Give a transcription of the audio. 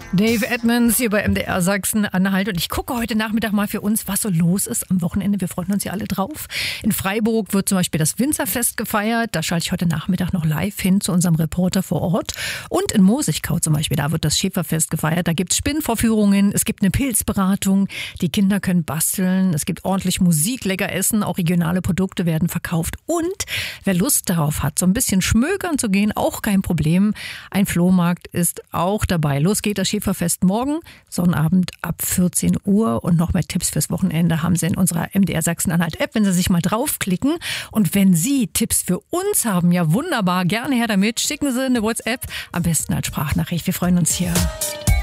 Dave Edmonds hier bei MDR Sachsen-Anhalt und ich gucke heute Nachmittag mal für uns, was so los ist am Wochenende. Wir freuen uns ja alle drauf. In Freiburg wird zum Beispiel das Winzerfest gefeiert. Da schalte ich heute Nachmittag noch live hin zu unserem Reporter vor Ort. Und in Moosigkau zum Beispiel, da wird das Schäferfest gefeiert. Da gibt es Spinnvorführungen, es gibt eine Pilzberatung, die Kinder können basteln, es gibt ordentlich Musik, lecker Essen, auch regionale Produkte werden verkauft. Und wer Lust darauf hat, so ein bisschen schmökern zu gehen, auch kein Problem. Ein Flohmarkt ist auch dabei. Los geht das Schäferfest morgen, Sonnabend ab 14 Uhr. Und noch mehr Tipps fürs Wochenende haben Sie in unserer MDR Sachsen-Anhalt-App, wenn Sie sich mal draufklicken. Und wenn Sie Tipps für uns haben, ja wunderbar, gerne her damit. Schicken Sie eine WhatsApp, am besten als Sprachnachricht. Wir freuen uns hier.